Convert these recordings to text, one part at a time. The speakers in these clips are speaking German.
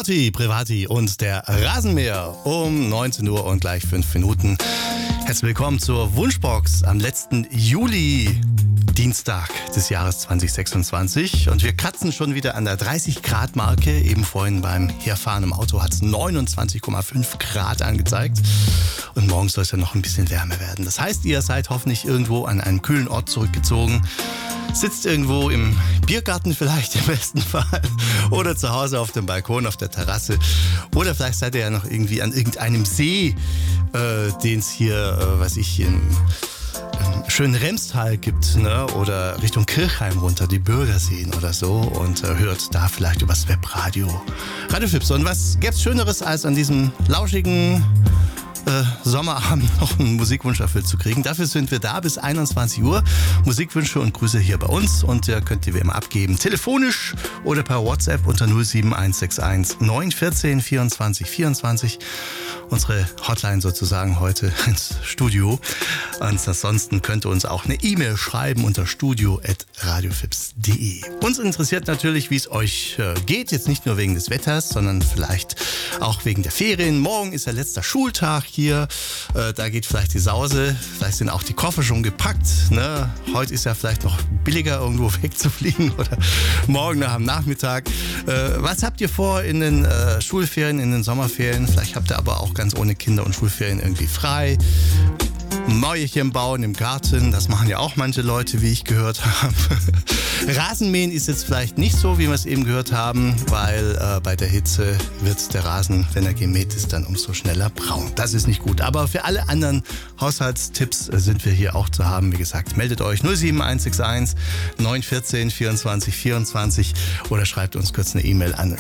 Lotti, Privati und der Rasenmäher um 19 Uhr und gleich 5 Minuten. Herzlich willkommen zur Wunschbox am letzten Juli, Dienstag des Jahres 2026. Und wir kratzen schon wieder an der 30-Grad-Marke. Eben vorhin beim Herfahren im Auto hat es 29,5 Grad angezeigt. Und morgen soll es ja noch ein bisschen wärmer werden. Das heißt, ihr seid hoffentlich irgendwo an einen kühlen Ort zurückgezogen. Sitzt irgendwo im Biergarten vielleicht im besten Fall oder zu Hause auf dem Balkon, auf der Terrasse. Oder vielleicht seid ihr ja noch irgendwie an irgendeinem See, den es hier, im schönen Remstal gibt, ne? Oder Richtung Kirchheim runter, die Bürgerseen oder so, und hört da vielleicht übers Webradio Radio Fips. Und was gäb's Schöneres, als an diesem lauschigen Sommerabend noch einen Musikwunsch erfüllt zu kriegen. Dafür sind wir da bis 21 Uhr. Musikwünsche und Grüße hier bei uns, und könnt ihr wie immer abgeben. Telefonisch oder per WhatsApp unter 07161 914 24 24. Unsere Hotline sozusagen heute ins Studio. Und ansonsten könnt ihr uns auch eine E-Mail schreiben unter studio@radiofips.de. Uns interessiert natürlich, wie es euch geht. Jetzt nicht nur wegen des Wetters, sondern vielleicht auch wegen der Ferien. Morgen ist der letzte Schultag hier. Da geht vielleicht die Sause. Vielleicht sind auch die Koffer schon gepackt. Ne? Heute ist ja vielleicht noch billiger, irgendwo wegzufliegen, oder morgen nach am Nachmittag. Was habt ihr vor in den Schulferien, in den Sommerferien? Vielleicht habt ihr aber auch ganz ohne Kinder- und Schulferien irgendwie frei. Mäuerchen bauen im Garten, das machen ja auch manche Leute, wie ich gehört habe. Rasenmähen ist jetzt vielleicht nicht so, wie wir es eben gehört haben, weil bei der Hitze wird der Rasen, wenn er gemäht ist, dann umso schneller braun. Das ist nicht gut. Aber für alle anderen Haushaltstipps sind wir hier auch zu haben. Wie gesagt, meldet euch 07161 914 24 24 oder schreibt uns kurz eine E-Mail an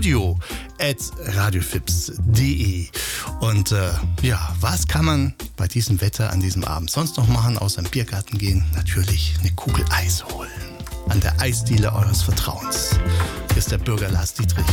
studio@radiofips.de. Und was kann man bei diesem Wetter an diesem Abend sonst noch machen, außer im Biergarten gehen? Natürlich eine Kugel Eis holen. An der Eisdiele eures Vertrauens. Hier ist der Bürger Lars Dietrich.